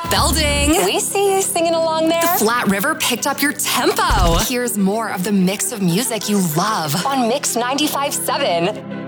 Belding. We see you singing along there. The Flat River picked up your tempo. Here's more of the mix of music you love on Mix 95.7.